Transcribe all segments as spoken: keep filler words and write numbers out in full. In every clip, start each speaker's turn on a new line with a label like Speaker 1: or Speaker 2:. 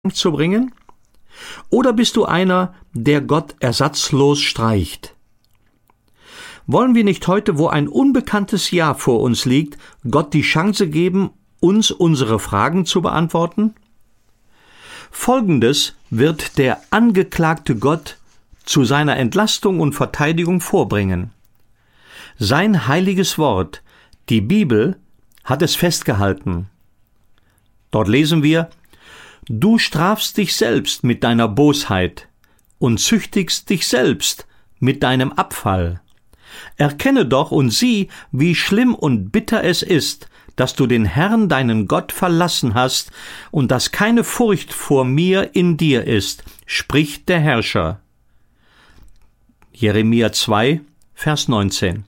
Speaker 1: zu bringen? Oder bist du einer, der Gott ersatzlos streicht? Wollen wir nicht heute, wo ein unbekanntes Jahr vor uns liegt, Gott die Chance geben, uns unsere Fragen zu beantworten? Folgendes wird der angeklagte Gott zu seiner Entlastung und Verteidigung vorbringen. Sein heiliges Wort, die Bibel, hat es festgehalten. Dort lesen wir: Du strafst dich selbst mit deiner Bosheit und züchtigst dich selbst mit deinem Abfall. Erkenne doch und sieh, wie schlimm und bitter es ist, dass du den Herrn, deinen Gott, verlassen hast und dass keine Furcht vor mir in dir ist, spricht der Herrscher. Jeremia zwei, Vers neunzehn.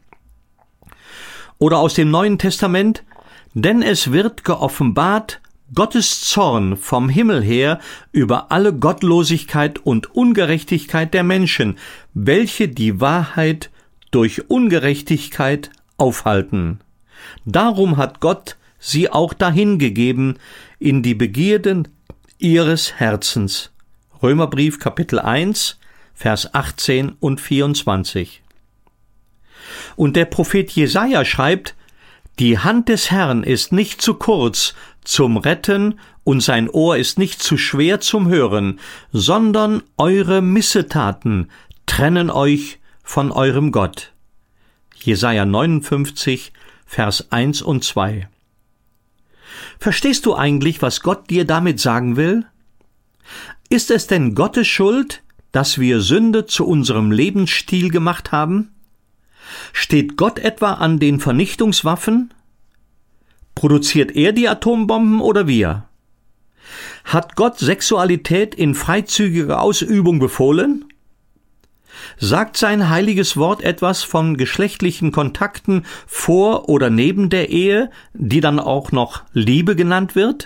Speaker 1: Oder aus dem Neuen Testament: Denn es wird geoffenbart Gottes Zorn vom Himmel her über alle Gottlosigkeit und Ungerechtigkeit der Menschen, welche die Wahrheit durch Ungerechtigkeit aufhalten. Darum hat Gott sie auch dahingegeben in die Begierden ihres Herzens. Römerbrief Kapitel eins, Vers achtzehn und vierundzwanzig. Und der Prophet Jesaja schreibt: Die Hand des Herrn ist nicht zu kurz zum Retten und sein Ohr ist nicht zu schwer zum Hören, sondern eure Missetaten trennen euch von eurem Gott. Jesaja neunundfünfzig, Vers eins und zwei. Verstehst du eigentlich, was Gott dir damit sagen will? Ist es denn Gottes Schuld, dass wir Sünde zu unserem Lebensstil gemacht haben? Steht Gott etwa an den Vernichtungswaffen? Produziert er die Atombomben oder wir? Hat Gott Sexualität in freizügiger Ausübung befohlen? Sagt sein heiliges Wort etwas von geschlechtlichen Kontakten vor oder neben der Ehe, die dann auch noch Liebe genannt wird?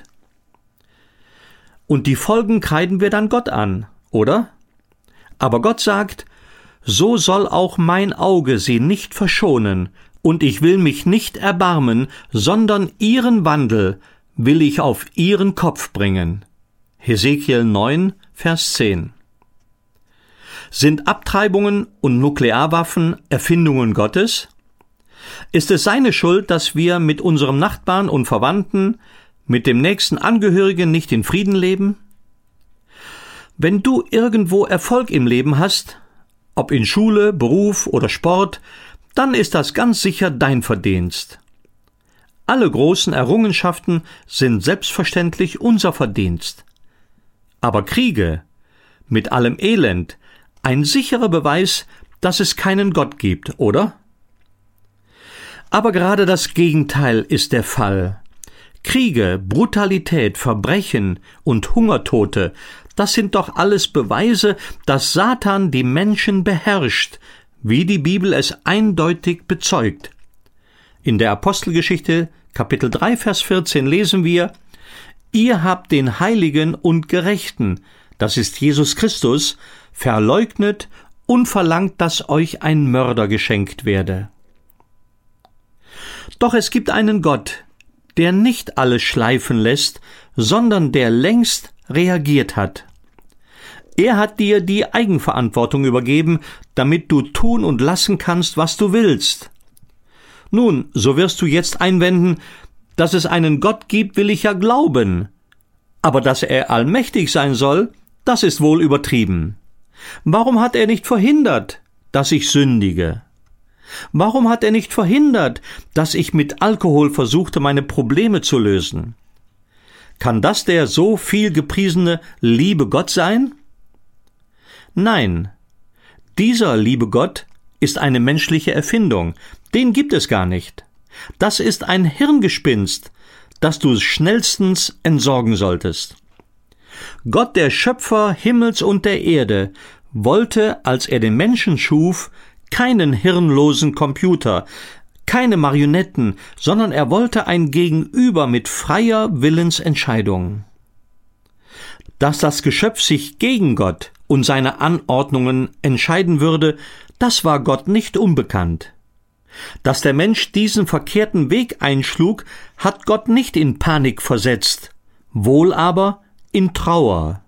Speaker 1: Und die Folgen kreiden wir dann Gott an, oder? Aber Gott sagt: So soll auch mein Auge sie nicht verschonen, und ich will mich nicht erbarmen, sondern ihren Wandel will ich auf ihren Kopf bringen. Hesekiel neun, Vers zehn. Sind Abtreibungen und Nuklearwaffen Erfindungen Gottes? Ist es seine Schuld, dass wir mit unserem Nachbarn und Verwandten, mit dem nächsten Angehörigen nicht in Frieden leben? Wenn du irgendwo Erfolg im Leben hast, ob in Schule, Beruf oder Sport, dann ist das ganz sicher dein Verdienst. Alle großen Errungenschaften sind selbstverständlich unser Verdienst. Aber Kriege, mit allem Elend, ein sicherer Beweis, dass es keinen Gott gibt, oder? Aber gerade das Gegenteil ist der Fall. Kriege, Brutalität, Verbrechen und Hungertote, das sind doch alles Beweise, dass Satan die Menschen beherrscht, wie die Bibel es eindeutig bezeugt. In der Apostelgeschichte, Kapitel drei, Vers vierzehn lesen wir: Ihr habt den Heiligen und Gerechten, das ist Jesus Christus, verleugnet und verlangt, dass euch ein Mörder geschenkt werde. Doch es gibt einen Gott, der nicht alles schleifen lässt, sondern der längst reagiert hat. Er hat dir die Eigenverantwortung übergeben, damit du tun und lassen kannst, was du willst. Nun, so wirst du jetzt einwenden: Dass es einen Gott gibt, will ich ja glauben. Aber dass er allmächtig sein soll, das ist wohl übertrieben. Warum hat er nicht verhindert, dass ich sündige? Warum hat er nicht verhindert, dass ich mit Alkohol versuchte, meine Probleme zu lösen? Kann das der so viel gepriesene liebe Gott sein? Nein, dieser liebe Gott ist eine menschliche Erfindung, den gibt es gar nicht. Das ist ein Hirngespinst, das du schnellstens entsorgen solltest. Gott, der Schöpfer Himmels und der Erde, wollte, als er den Menschen schuf, keinen hirnlosen Computer, keine Marionetten, sondern er wollte ein Gegenüber mit freier Willensentscheidung. Dass das Geschöpf sich gegen Gott und seine Anordnungen entscheiden würde, das war Gott nicht unbekannt. Dass der Mensch diesen verkehrten Weg einschlug, hat Gott nicht in Panik versetzt, wohl aber in Trauer,